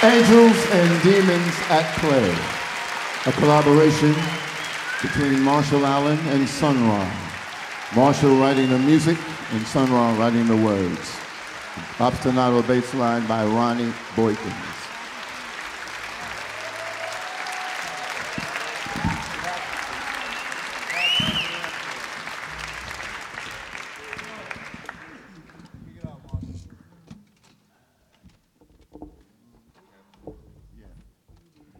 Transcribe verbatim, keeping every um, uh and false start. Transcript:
Angels and Demons at Play, a collaboration between Marshall Allen and Sun Ra. Marshall writing the music and Sun Ra writing the words. Obstinato bass line by Ronnie Boykin.